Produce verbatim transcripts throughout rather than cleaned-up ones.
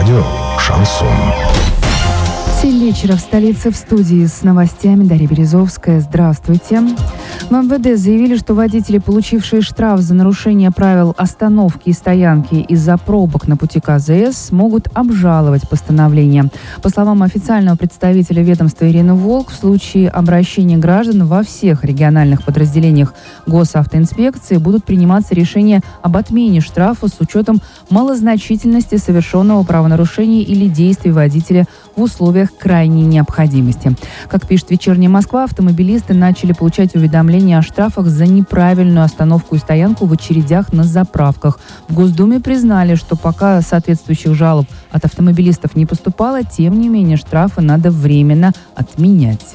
Радио «Шансон». семь вечера в столице, в студии с новостями Дарья Березовская. Здравствуйте. В эм вэ дэ заявили, что водители, получившие штраф за нарушение правил остановки и стоянки из-за пробок на пути ка зэ эс, смогут обжаловать постановление. По словам официального представителя ведомства Ирины Волк, в случае обращения граждан во всех региональных подразделениях госавтоинспекции будут приниматься решения об отмене штрафа с учетом малозначительности совершенного правонарушения или действий водителя в условиях крайней необходимости. Как пишет «Вечерняя Москва», автомобилисты начали получать уведомления о штрафах за неправильную остановку и стоянку в очередях на заправках. В Госдуме признали, что пока соответствующих жалоб от автомобилистов не поступало, тем не менее штрафы надо временно отменять.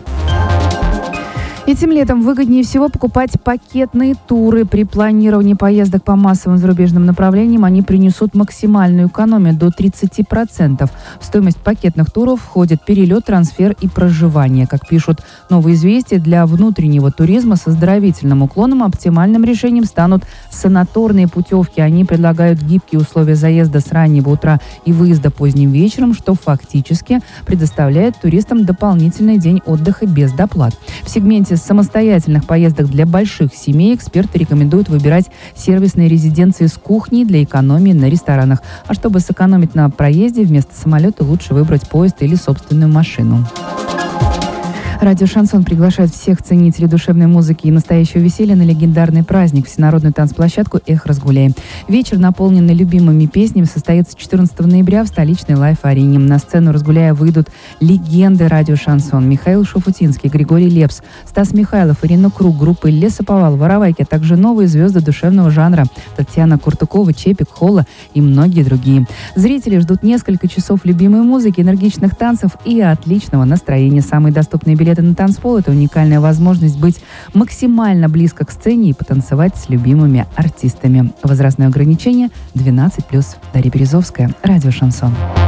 Этим летом выгоднее всего покупать пакетные туры. При планировании поездок по массовым зарубежным направлениям они принесут максимальную экономию до тридцати процентов. В стоимость пакетных туров входит перелет, трансфер и проживание. Как пишут «Новые известия», для внутреннего туризма с оздоровительным уклоном оптимальным решением станут санаторные путевки. Они предлагают гибкие условия заезда с раннего утра и выезда поздним вечером, что фактически предоставляет туристам дополнительный день отдыха без доплат. В сегменте самостоятельных поездок для больших семей эксперты рекомендуют выбирать сервисные резиденции с кухней для экономии на ресторанах. А чтобы сэкономить на проезде, вместо самолета лучше выбрать поезд или собственную машину. Радио «Шансон» приглашает всех ценителей душевной музыки и настоящего веселья на легендарный праздник – всенародную танцплощадку «Эх, разгуляй». Вечер, наполненный любимыми песнями, состоится четырнадцатого ноября в столичной лайф-арене. На сцену «Разгуляя» выйдут легенды радио «Шансон» – Михаил Шуфутинский, Григорий Лепс, Стас Михайлов, Ирина Круг, группы «Лесоповал», «Воровайки», а также новые звезды душевного жанра – Татьяна Куртукова, Чепик, Холла и многие другие. Зрители ждут несколько часов любимой музыки, энергичных танцев и отличного настроения. Самые доступные билеты на танцпол – это уникальная возможность быть максимально близко к сцене и потанцевать с любимыми артистами. Возрастное ограничение двенадцать плюс. Дарья Березовская, радио «Шансон».